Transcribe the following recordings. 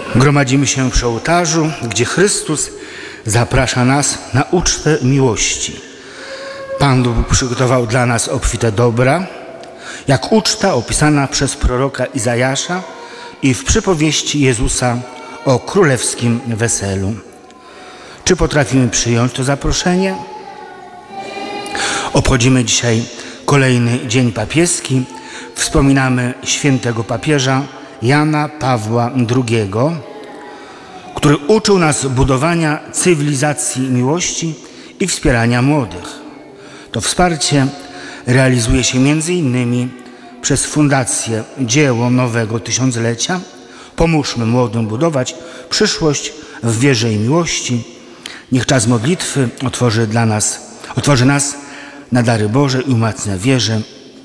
Gromadzimy się przy ołtarzu, gdzie Chrystus zaprasza nas na ucztę miłości. Pan Bóg przygotował dla nas obfite dobra, jak uczta opisana przez proroka Izajasza i w przypowieści Jezusa o królewskim weselu. Czy potrafimy przyjąć to zaproszenie? Obchodzimy dzisiaj kolejny dzień papieski. Wspominamy świętego papieża Jana Pawła II, który uczył nas budowania cywilizacji miłości i wspierania młodych. To wsparcie realizuje się m.in. przez Fundację Dzieło Nowego Tysiąclecia. Pomóżmy młodym budować przyszłość w wierze i miłości. Niech czas modlitwy otworzy nas na dary Boże i umacnia wierze.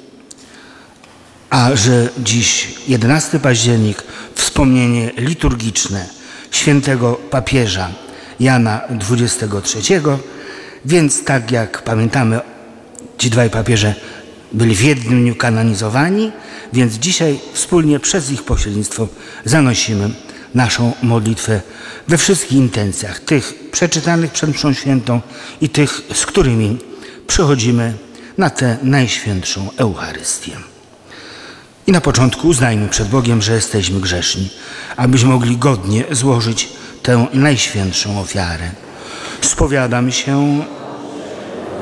A że dziś 11 październik, wspomnienie liturgiczne świętego papieża Jana XXIII, więc tak jak pamiętamy, ci dwaj papieże byli w jednym dniu kanonizowani, więc dzisiaj wspólnie przez ich pośrednictwo zanosimy naszą modlitwę we wszystkich intencjach, tych przeczytanych przed mszą świętą i tych, z którymi przychodzimy na tę najświętszą Eucharystię. I na początku uznajmy przed Bogiem, że jesteśmy grzeszni, abyśmy mogli godnie złożyć tę najświętszą ofiarę. Spowiadam się